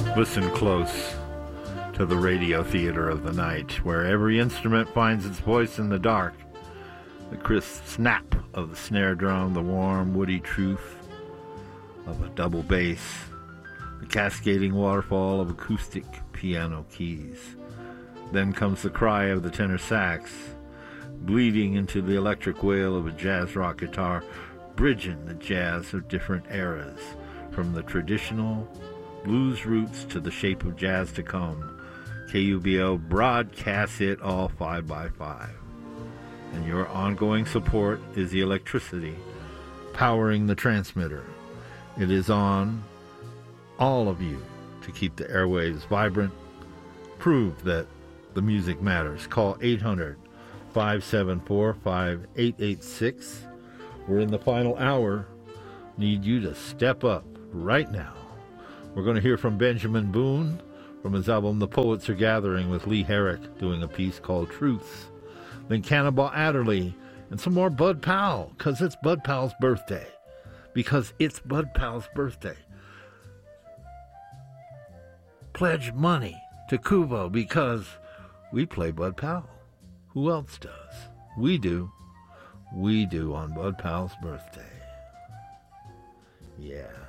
Listen close to the radio theater of the night, where every instrument finds its voice in the dark. The crisp snap of the snare drum, the warm, woody truth of a double bass, the cascading waterfall of acoustic piano keys. Then comes the cry of the tenor sax, bleeding into the electric wail of a jazz rock guitar, bridging the jazz of different eras, from the traditional blues roots to the shape of jazz to come. KUBO broadcasts it all 5 by 5. And your ongoing support is the electricity powering the transmitter. It is on all of you to keep the airwaves vibrant. Prove that the music matters. Call 800-574-5886. We're in the final hour. Need you to step up right now. We're going to hear from Benjamin Boone from his album The Poets Are Gathering, with Lee Herrick doing a piece called Truths. Then Cannonball Adderley and some more Bud Powell, because it's Bud Powell's birthday. Pledge money to Kubo because we play Bud Powell. Who else does? We do. We do on Bud Powell's birthday. Yeah.